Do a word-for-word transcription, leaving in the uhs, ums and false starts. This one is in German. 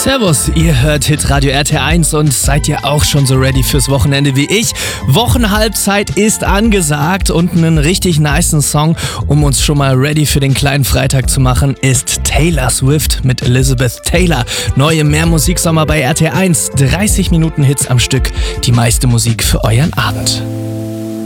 Servus, ihr hört Hitradio R T eins und seid ihr auch schon so ready fürs Wochenende wie ich? Wochenhalbzeit ist angesagt und einen richtig nicen Song, um uns schon mal ready für den kleinen Freitag zu machen, ist Taylor Swift mit Elizabeth Taylor. Neue Mehrmusiksommer bei R T eins, dreißig Minuten Hits am Stück, die meiste Musik für euren Abend.